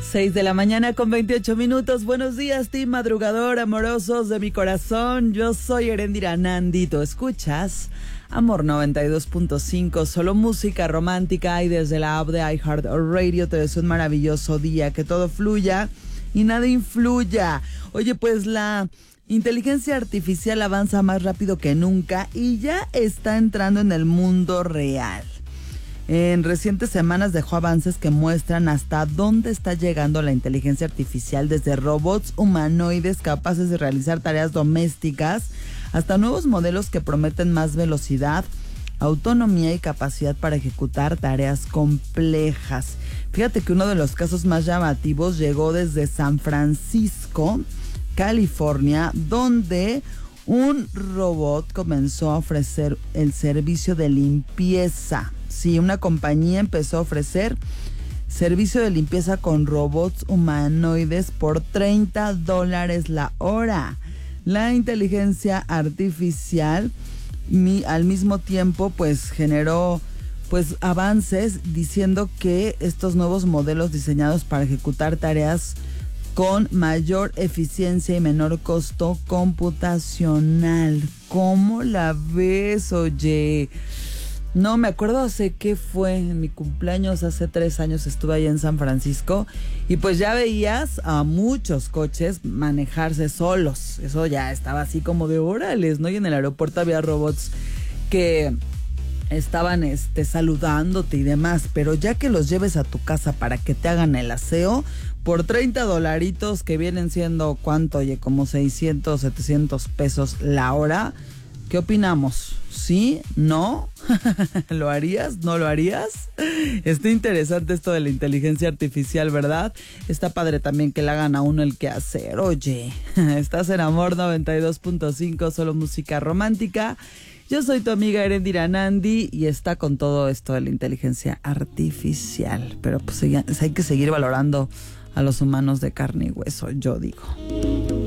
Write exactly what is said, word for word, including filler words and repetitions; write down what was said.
seis de la mañana con veintiocho minutos. Buenos días, team madrugador, amorosos de mi corazón. Yo soy Erendira Nandi. Tú escuchas Amor noventa y dos punto cinco, solo música romántica, y desde la app de iHeartRadio te deseo un maravilloso día, que todo fluya y nada influya. Oye, pues la inteligencia artificial avanza más rápido que nunca y ya está entrando en el mundo real. En recientes semanas dejó avances que muestran hasta dónde está llegando la inteligencia artificial, desde robots humanoides capaces de realizar tareas domésticas hasta nuevos modelos que prometen más velocidad, autonomía y capacidad para ejecutar tareas complejas. Fíjate que uno de los casos más llamativos llegó desde San Francisco, California, donde un robot comenzó a ofrecer el servicio de limpieza. Sí, una compañía empezó a ofrecer servicio de limpieza con robots humanoides por treinta dólares la hora. La inteligencia artificial mi, al mismo tiempo pues generó pues avances diciendo que estos nuevos modelos diseñados para ejecutar tareas con mayor eficiencia y menor costo computacional. ¿Cómo la ves, oye? No, me acuerdo hace qué fue, en mi cumpleaños hace tres años estuve ahí en San Francisco y pues ya veías a muchos coches manejarse solos. Eso ya estaba así como de órales, ¿no? Y en el aeropuerto había robots que estaban este, saludándote y demás, pero ya que los lleves a tu casa para que te hagan el aseo, por treinta dolaritos que vienen siendo, ¿cuánto? Oye, como seiscientos, setecientos pesos la hora. ¿Qué opinamos? ¿Sí? ¿No? ¿Lo harías? ¿No lo harías? Está interesante esto de la inteligencia artificial, ¿verdad? Está padre también que le hagan a uno el quehacer. Oye, estás en Amor noventa y dos punto cinco, solo música romántica. Yo soy tu amiga Erendira Nandi y está con todo esto de la inteligencia artificial. Pero pues hay que seguir valorando a los humanos de carne y hueso, yo digo.